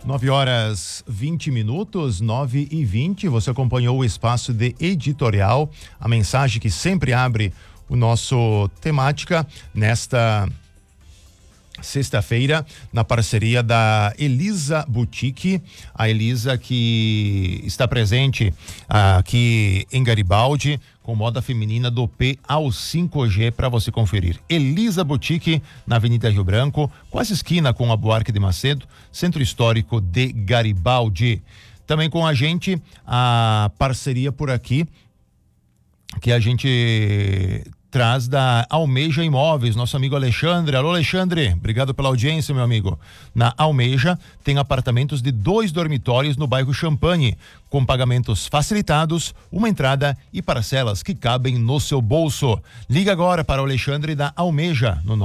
9h20, 9h20, você acompanhou o espaço de editorial, a mensagem que sempre abre o nosso temática nesta sexta-feira, na parceria da Elisa Boutique, a Elisa que está presente aqui em Garibaldi, com moda feminina do P ao 5G para você conferir. Elisa Boutique, na Avenida Rio Branco, quase esquina com a Buarque de Macedo, Centro Histórico de Garibaldi. Também com a gente, a parceria por aqui, que a gente traz da Almeja Imóveis, nosso amigo Alexandre. Alô, Alexandre, obrigado pela audiência, meu amigo. Na Almeja tem apartamentos de 2 dormitórios no bairro Champagne, com pagamentos facilitados, uma entrada e parcelas que cabem no seu bolso. Liga agora para o Alexandre da Almeja no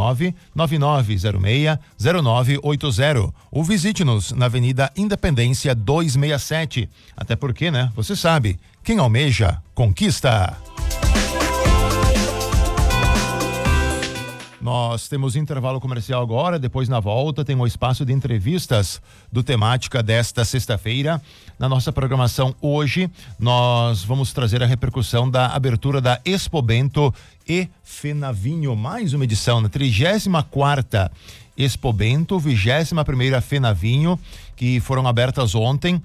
999060980 ou visite-nos na Avenida Independência 267. Até porque, né? Você sabe, quem almeja, conquista. Nós temos intervalo comercial agora, depois na volta tem um espaço de entrevistas do temática desta sexta-feira. Na nossa programação hoje, nós vamos trazer a repercussão da abertura da Expo Bento e Fenavinho, mais uma edição, na 34ª Expo Bento, 21ª Fenavinho, que foram abertas ontem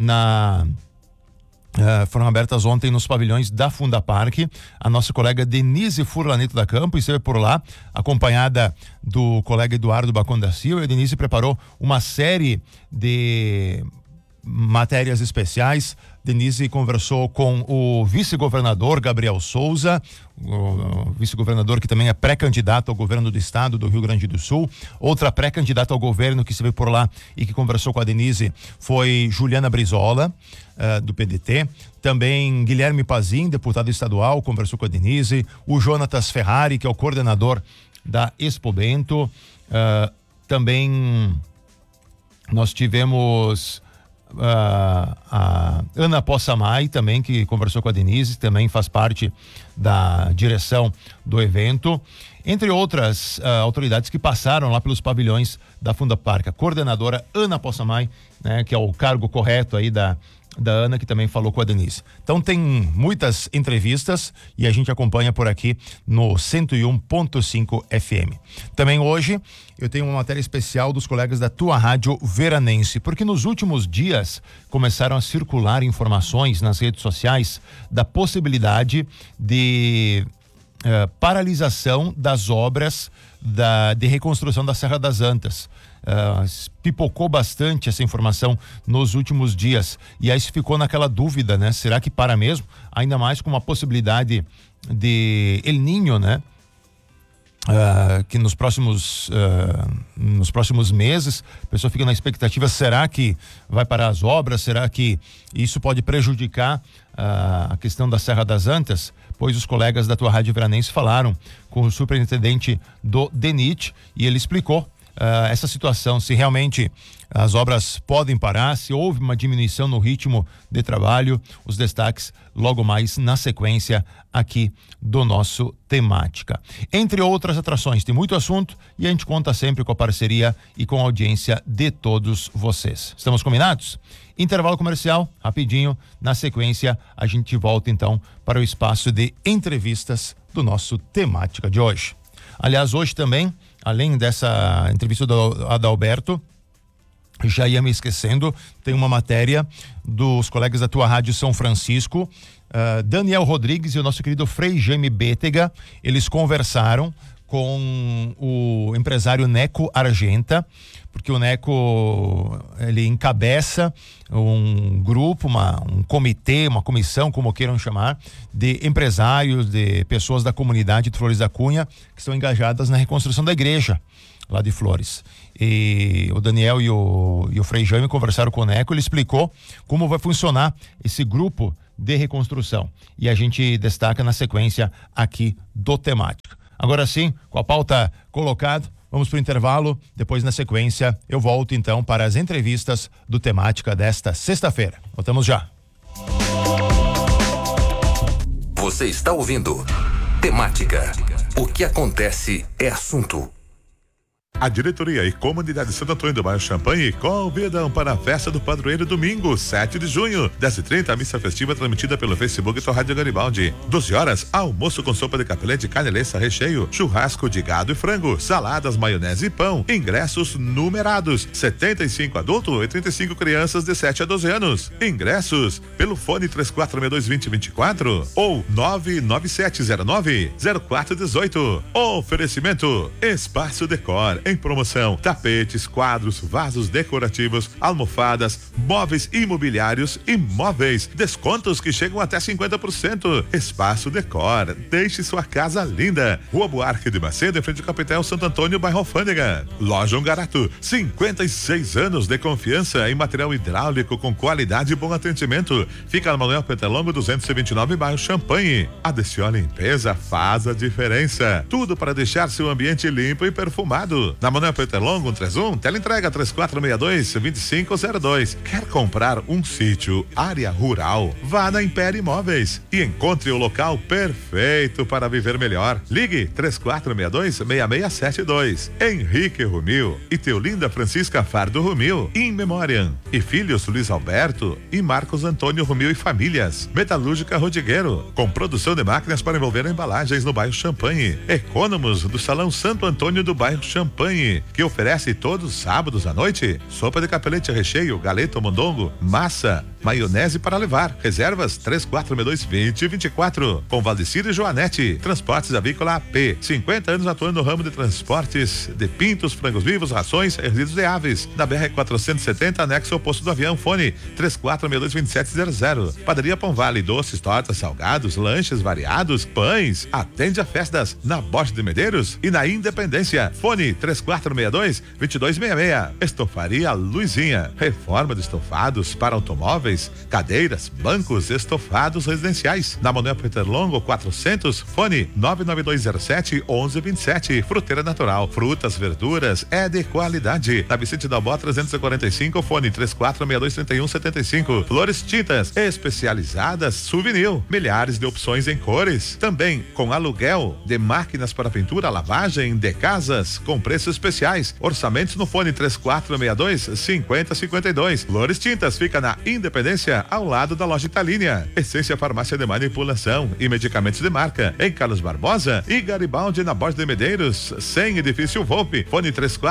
nos pavilhões da Fundaparque. A nossa colega Denise Furlaneto da Campo esteve por lá, acompanhada do colega Eduardo Bacon da Silva. A Denise preparou uma série de matérias especiais. Denise conversou com o vice-governador Gabriel Souza, o vice-governador que também é pré-candidato ao governo do estado do Rio Grande do Sul. Outra pré-candidata ao governo que esteve por lá e que conversou com a Denise foi Juliana Brizola, do PDT. Também Guilherme Pazin, deputado estadual, conversou com a Denise. O Jonatas Ferrari, que é o coordenador da Expo Bento. Também nós tivemos a Ana Possamay também, que conversou com a Denise, também faz parte da direção do evento, entre outras autoridades que passaram lá pelos pavilhões da Fundaparque. A coordenadora Ana Possamay, né, que é o cargo correto aí da Ana, que também falou com a Denise. Então tem muitas entrevistas e a gente acompanha por aqui no 101.5 FM. Também hoje eu tenho uma matéria especial dos colegas da Tua Rádio Veranense, porque nos últimos dias começaram a circular informações nas redes sociais da possibilidade de paralisação das obras de reconstrução da Serra das Antas. Pipocou bastante essa informação nos últimos dias e aí se ficou naquela dúvida, né? Será que para mesmo? Ainda mais com uma possibilidade de El Niño, né? Que nos próximos meses a pessoa fica na expectativa, será que vai parar as obras? Será que isso pode prejudicar a questão da Serra das Antas? Pois os colegas da Tua Rádio Veranense falaram com o superintendente do DENIT e ele explicou essa situação, se realmente as obras podem parar, se houve uma diminuição no ritmo de trabalho. Os destaques logo mais na sequência aqui do nosso temática. Entre outras atrações, tem muito assunto e a gente conta sempre com a parceria e com a audiência de todos vocês. Estamos combinados? Intervalo comercial, rapidinho. Na sequência, a gente volta então para o espaço de entrevistas do nosso temática de hoje. Aliás, hoje também, além dessa entrevista do Adalberto, já ia me esquecendo, tem uma matéria dos colegas da Tua Rádio São Francisco, Daniel Rodrigues e o nosso querido Frei Jaime Bétega. Eles conversaram com o empresário Neco Argenta, porque o Neco, ele encabeça um grupo, um comitê, uma comissão, como queiram chamar, de empresários, de pessoas da comunidade de Flores da Cunha, que estão engajadas na reconstrução da igreja lá de Flores. E o Daniel e o Frei Jaime conversaram com o Neco. Ele explicou como vai funcionar esse grupo de reconstrução. E a gente destaca na sequência aqui do temática. Agora sim, com a pauta colocada, vamos para o intervalo. Depois, na sequência, eu volto então para as entrevistas do temática desta sexta-feira. Voltamos já. Você está ouvindo Temática. O que acontece é assunto. A diretoria e comunidade de Santo Antônio do Bairro Champanhe convidam para a festa do padroeiro domingo, 7 de junho, 10h30, a missa festiva transmitida pelo Facebook do Rádio Garibaldi. 12 horas, almoço com sopa de capelete, caneleça, recheio, churrasco de gado e frango, saladas, maionese e pão. Ingressos numerados, 75 adultos e 35 crianças de 7 a 12 anos. Ingressos pelo fone 3462-2024 ou 99709-0418. Oferecimento Espaço Decor, em promoção: tapetes, quadros, vasos decorativos, almofadas, móveis imobiliários e móveis. Descontos que chegam até 50%. Espaço Decor, deixe sua casa linda. Rua Buarque de Macedo, em frente ao Capitel Santo Antônio, bairro Alfândega. Loja Ungarato, 56 anos de confiança em material hidráulico com qualidade e bom atendimento. Fica na Manuel Petalongo 229, bairro Champanhe. A Deciol Limpeza faz a diferença. Tudo para deixar seu ambiente limpo e perfumado. Na Manuel Petalongo 131, teleentrega 3462-2502. Quer comprar um sítio, área rural? Vá na Império Imóveis e encontre o local perfeito para viver melhor. Ligue 3462-6672. Henrique Rumil e Teolinda Francisca Fardo Rumil, in memoriam. E filhos Luiz Alberto e Marcos Antônio Rumil e famílias. Metalúrgica Rodrigueiro, com produção de máquinas para envolver embalagens no bairro Champanhe. Econômos do Salão Santo Antônio do bairro Champanhe, que oferece todos os sábados à noite sopa de capelete, recheio, galeto, mondongo, massa, maionese para levar. Reservas 3462-2024. Com Valdecir e Joanete. Transportes Avícola AP, 50 anos atuando no ramo de transportes de pintos, frangos vivos, rações e resíduos de aves. Na BR 470, anexo ao posto do avião. Fone 3462-2700. Padaria Pão Vale, doces, tortas, salgados, lanches variados, pães. Atende a festas na Borges de Medeiros e na Independência. Fone 3462-2266. Estofaria Luizinha, reforma de estofados para automóveis, cadeiras, bancos, estofados residenciais. Na Manuel Petalongo 400, fone 99207-1127. Fruteira Natural, frutas, verduras, é de qualidade. Na Vicente Dalbó 345, fone 3462-3175. Flores Tintas, especializadas, Souvenir, milhares de opções em cores. Também com aluguel de máquinas para pintura, lavagem de casas, com preços especiais. Orçamentos no fone 3462-5052. Flores Tintas fica na Independência, ao lado da loja Italínia. Essência Farmácia de Manipulação e Medicamentos de Marca, em Carlos Barbosa e Garibaldi, na Borges de Medeiros, sem edifício Volpe. Fone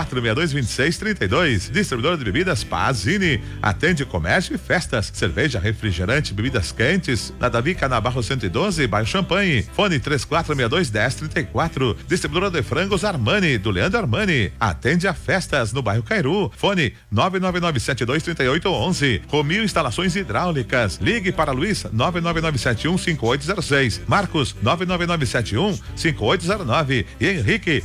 3462-2632. Distribuidor de bebidas Pazini, atende comércio e festas, cerveja, refrigerante, bebidas quentes. Na Davi Canabarro 112, bairro Champanhe. Fone 3462-1034. Distribuidor de frangos Armani, do Leandro Armani, atende a festas no bairro Cairu. Fone 999723811. Romil Instalações Hidráulicas. Ligue para Luiz 99971-5806. Marcos 99971-5809 e Henrique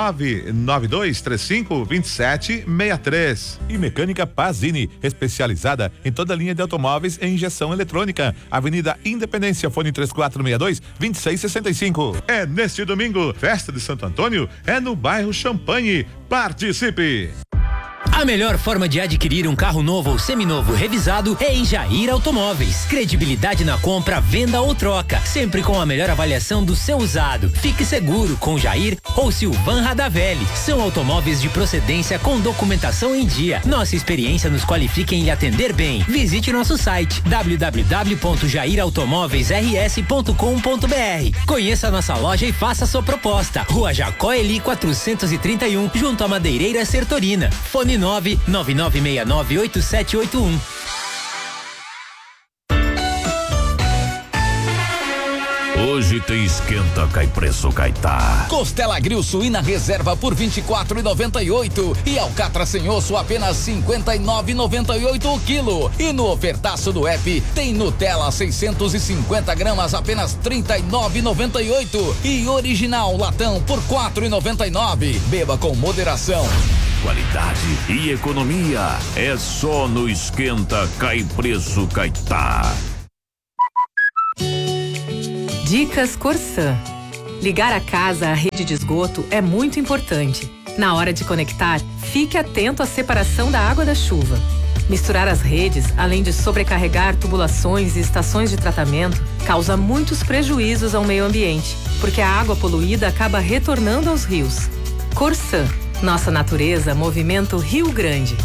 99235-2763. E Mecânica Pazini, especializada em toda a linha de automóveis e injeção eletrônica. Avenida Independência, fone 3462-2665. É neste domingo, festa de Santo Antônio, é no bairro Champanhe. Participe! A melhor forma de adquirir um carro novo ou seminovo revisado é em Jair Automóveis. Credibilidade na compra, venda ou troca, sempre com a melhor avaliação do seu usado. Fique seguro com Jair ou Silvan Radavelli. São automóveis de procedência com documentação em dia. Nossa experiência nos qualifica em lhe atender bem. Visite nosso site www.jairautomóveisrs.com.br. Conheça a nossa loja e faça sua proposta. Rua Jacó Eli 431, junto à Madeireira Sertorina. Fone 999698781. Hoje tem esquenta, cai preço, caetá. Costela Grill suína reserva por R$24,98 e alcatra sem osso apenas R$59,98 o quilo. E no ofertaço do app tem Nutella 650 gramas apenas R$39,98 e original latão por R$4,99. Beba com moderação. Qualidade e economia é só no esquenta, cai preço, caetá. Dicas Corsã. Ligar a casa à rede de esgoto é muito importante. Na hora de conectar, fique atento à separação da água da chuva. Misturar as redes, além de sobrecarregar tubulações e estações de tratamento, causa muitos prejuízos ao meio ambiente, porque a água poluída acaba retornando aos rios. Corsã, Nossa natureza, Movimento Rio Grande.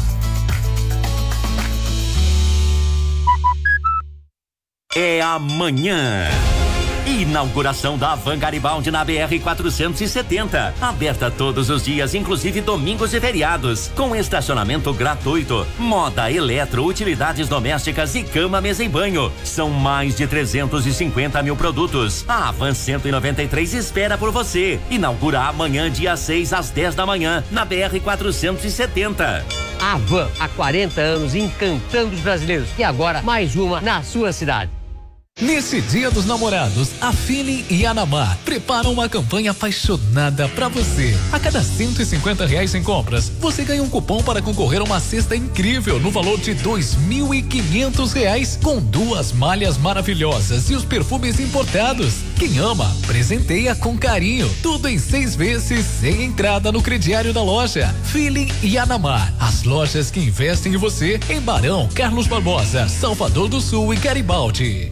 É amanhã. Inauguração da Van Garibaldi na BR-470. Aberta todos os dias, inclusive domingos e feriados. Com estacionamento gratuito. Moda, eletro, utilidades domésticas e cama, mesa e banho. São mais de 350 mil produtos. A Van 193 espera por você. Inaugura amanhã, dia 6, às 10 da manhã, na BR-470. A Van, há 40 anos, encantando os brasileiros. E agora, mais uma na sua cidade. Nesse Dia dos Namorados, a Feeling e a Anamar preparam uma campanha apaixonada pra você. A cada R$150 em compras, você ganha um cupom para concorrer a uma cesta incrível no valor de R$2.500 com 2 malhas maravilhosas e os perfumes importados. Quem ama, presenteia com carinho. Tudo em 6 vezes, sem entrada no crediário da loja. Feeling e Anamar, as lojas que investem em você em Barão, Carlos Barbosa, Salvador do Sul e Garibaldi.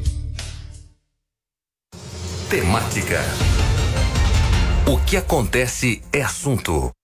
Temática. O que acontece é assunto.